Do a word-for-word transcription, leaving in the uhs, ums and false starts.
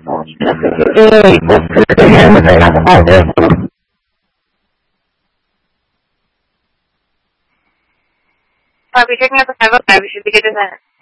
Copy, checking out the five oh five, you should be good to that.